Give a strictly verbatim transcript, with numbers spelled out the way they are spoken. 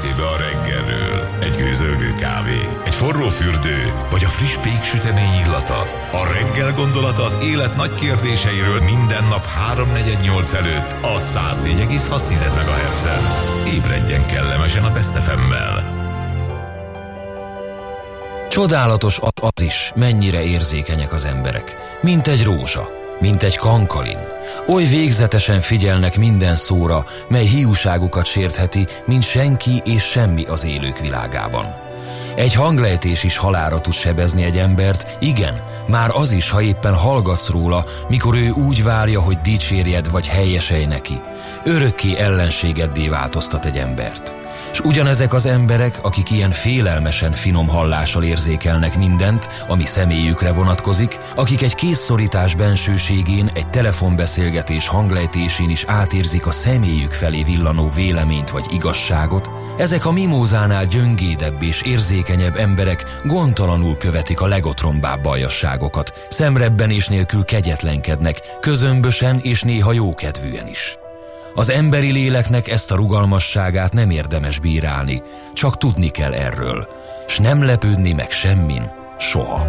eszébe a reggelről? Egy gőzölgő kávé, egy forró fürdő, vagy a friss péksütemény illata? A reggel gondolata az élet nagy kérdéseiről minden nap háromnegyed nyolc előtt a száz négy egész hat megahertzen. Ébredjen kellemesen a Best ef emmel. Csodálatos az is, mennyire érzékenyek az emberek. Mint egy rózsa, mint egy kankalin. Oly végzetesen figyelnek minden szóra, mely hiúságukat sértheti, mint senki és semmi az élők világában. Egy hanglejtés is halálra tud sebezni egy embert, igen, már az is, ha éppen hallgatsz róla, mikor ő úgy várja, hogy dicsérjed vagy helyeselj neki. Örökké ellenségeddé változtat egy embert. S ugyanezek az emberek, akik ilyen félelmesen finom hallással érzékelnek mindent, ami személyükre vonatkozik, akik egy kézszorítás bensőségén, egy telefonbeszélgetés hanglejtésén is átérzik a személyük felé villanó véleményt vagy igazságot, ezek a mimózánál gyöngédebb és érzékenyebb emberek gondtalanul követik a legotrombább baljasságokat, szemrebbenés nélkül kegyetlenkednek, közömbösen és néha jókedvűen is. Az emberi léleknek ezt a rugalmasságát nem érdemes bírálni, csak tudni kell erről, s nem lepődni meg semmin, soha.